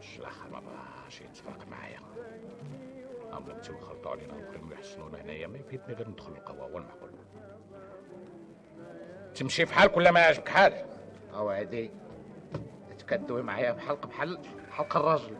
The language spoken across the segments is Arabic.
الاخر ما بغاش يتفرق معايا. املتي وخلطوا علينا وكانوا يحصلونا هنايا، ما يفيدني غير ندخل القهوه والمعقول. تمشي بحالك ولا ما يعجبك حال؟ او عادي تكدوي معايا بحال الراجل.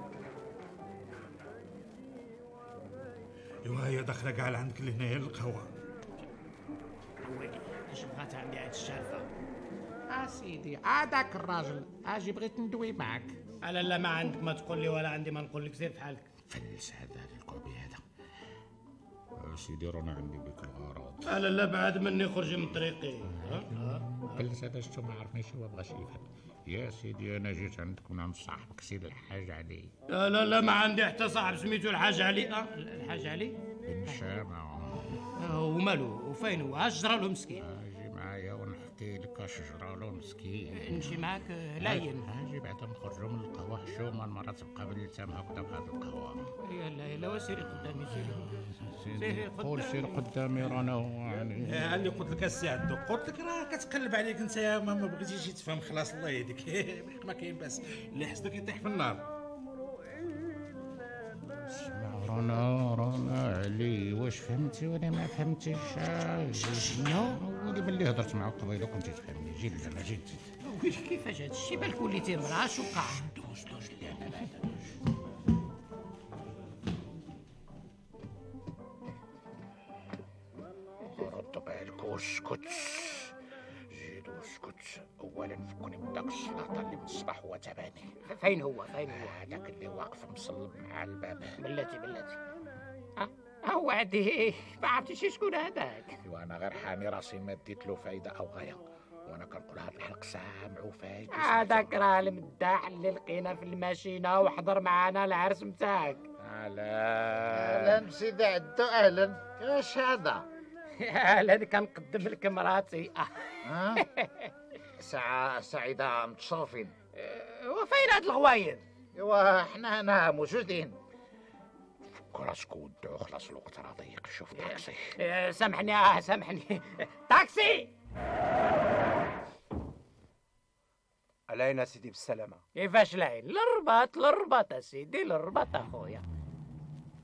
ايوا هي داخله كاع عندك لهنايا القهوه. ويلي اش بغات عندي هاد الشارفه؟ سيدي هذاك الراجل اجي بغيت ندوي معك. انا لا ما عندك ما تقول لي ولا عندي ما نقول لك، سير بحالك. فلس هذا الكوبي هذا. سيدي رانا عندي بك الغرض. انا لا بعد مني خرج من طريقي. فلس هذا شتو ما عرفنيش هو بغاش يفهم. يا سيدي انا جيت عندك من عند صاحبك سيد الحاج علي. لا ما عندي حتى صاحب سميتو الحاج علي. الحاج علي بن شامع. ومالو وفين هو؟ اش جرى له مسكين؟ اجي معايا ونحكي لك اش جرى له مسكين. نمشي معاك لاين. اجي بعدا نخرجوا من القهوه حشومه، المرة تبقى باللتام هكذا بهاد القهوه. يلا وسيري قدامي سيري قول سير قدامي رانا يعني. اللي قلت لك السي عبدو، قلت لك راه كتقلب عليك انت ما بغيتيش تفهم. خلاص الله يهديك. ما كاين باس، اللي حسدك يطيح في النار. اسمع رانا علي، واش فهمتي ولا ما فهمتيش؟ شنو ولي ملي هضرت معاك قبيله كنتي تفهمني. جي لهنا جي. كيفاش هاد الشيء؟ بالك وليتي امراه شو وقع؟ دوز لا رد بالك واسكت. زيد واسكت. اولا فكني من داك السلاطه اللي من الصباح هو تباني. فين هو هذاك اللي واقف مصلب مع الباب. بلاتي هو عندي ما عرفتيش شكون هذاك. وانا غير حامي راسي ما ديت له فايده او غايه، وانا كنقول هاد الحلق سامع وفايت. هذاك راه المداح اللي لقينا في الماشينه وحضر معانا العرس متاعك. اهلا سيدي عدو، اهلا. اش هذا؟ اهلا كنقدم لك مراتي. ساعة سعيدة، متشرفين. وفين هاد الغواير؟ ايوا حنا هنا موجودين. راسك ودو خلاص الوقت راه ضيق. شوف طاكسي. سامحني طاكسي. علينا سيدي بالسلامة. كيفاش لاين؟ للرباط اسيدي، للرباط اخويا.